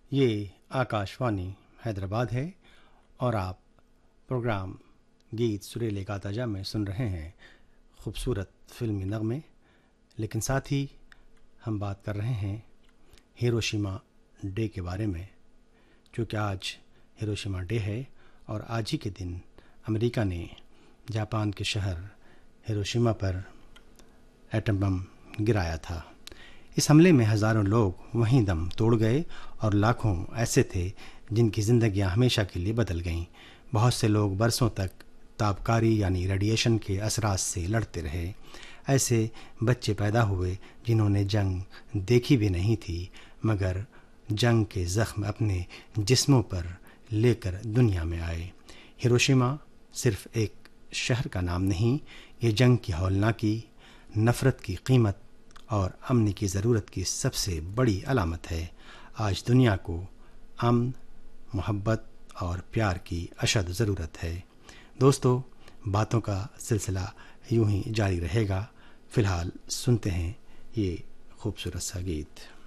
یہ آکاشوانی حیدرآباد ہے اور آپ پروگرام گیت سریلے گاتا جا میں سن رہے ہیں خوبصورت فلمی نغمے، لیکن ساتھ ہی ہم بات کر رہے ہیں ہیروشیما ڈے کے بارے میں، چونکہ آج ہیروشیما ڈے ہے اور آج ہی کے دن امریکہ نے جاپان کے شہر ہیروشیما پر ایٹم بم گرایا تھا۔ اس حملے میں ہزاروں لوگ وہیں دم توڑ گئے اور لاکھوں ایسے تھے جن کی زندگیاں ہمیشہ کے لیے بدل گئیں۔ بہت سے لوگ برسوں تک تابکاری یعنی ریڈیشن کے اثرات سے لڑتے رہے۔ ایسے بچے پیدا ہوئے جنہوں نے جنگ دیکھی بھی نہیں تھی، مگر جنگ کے زخم اپنے جسموں پر لے کر دنیا میں آئے۔ ہیروشیما صرف ایک شہر کا نام نہیں، یہ جنگ کی ہولناکی، نفرت کی قیمت اور امن کی ضرورت کی سب سے بڑی علامت ہے۔ آج دنیا کو امن، محبت اور پیار کی اشد ضرورت ہے۔ دوستو، باتوں کا سلسلہ یوں ہی جاری رہے گا۔ فی الحال سنتے ہیں یہ خوبصورت سا گیت۔